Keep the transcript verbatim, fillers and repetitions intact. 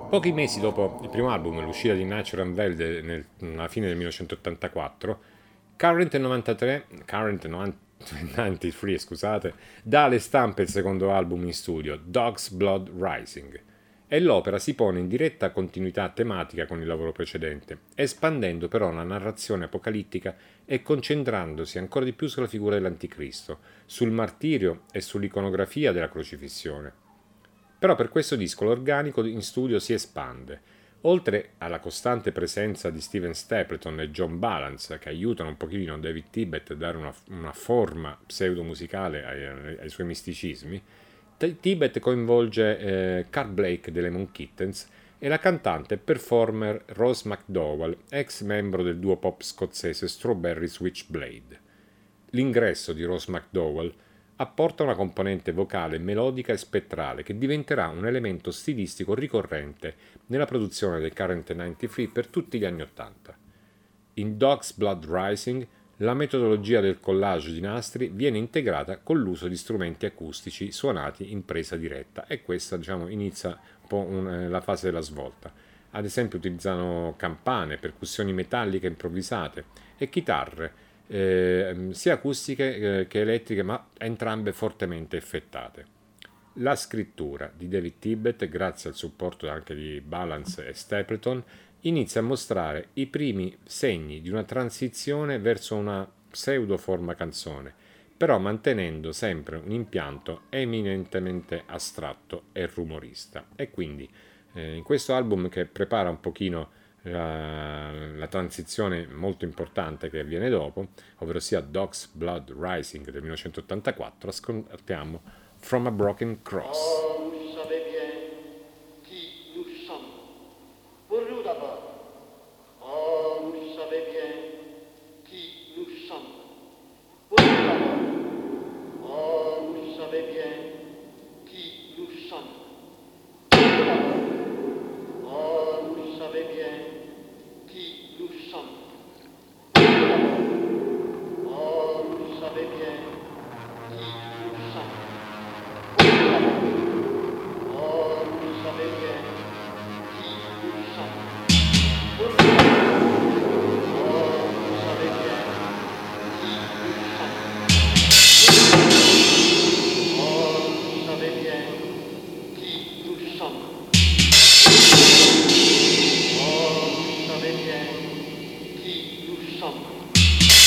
Pochi mesi dopo il primo album, l'uscita di Natural Veld nel- nella fine del millenovecentottantaquattro, Current novantatré, Current novantatré, scusate, dà alle stampe il secondo album in studio, Dog's Blood Rising, e l'opera si pone in diretta continuità tematica con il lavoro precedente, espandendo però la narrazione apocalittica e concentrandosi ancora di più sulla figura dell'Anticristo, sul martirio e sull'iconografia della crocifissione. Però per questo disco l'organico in studio si espande. Oltre alla costante presenza di Steven Stapleton e John Balance, che aiutano un pochino David Tibet a dare una, una forma pseudo-musicale ai, ai suoi misticismi, T- Tibet coinvolge eh, Carl Blake delle Lemon Kittens e la cantante e performer Rose McDowell, ex membro del duo pop scozzese Strawberry Switchblade. L'ingresso di Rose McDowell apporta una componente vocale melodica e spettrale che diventerà un elemento stilistico ricorrente nella produzione del Current novantatré per tutti gli anni Ottanta. In Dog's Blood Rising la metodologia del collage di nastri viene integrata con l'uso di strumenti acustici suonati in presa diretta e questa, diciamo, inizia un po' un- la fase della svolta. Ad esempio utilizzano campane, percussioni metalliche improvvisate e chitarre eh, sia acustiche eh, che elettriche, ma entrambe fortemente effettate. La scrittura di David Tibet, grazie al supporto anche di Balance e Stapleton, inizia a mostrare i primi segni di una transizione verso una pseudo-forma canzone, però mantenendo sempre un impianto eminentemente astratto e rumorista. E quindi eh, in questo album che prepara un pochino la, la transizione molto importante che avviene dopo, ovvero sia Dog's Blood Rising del millenovecentottantaquattro, ascoltiamo From a Broken Cross.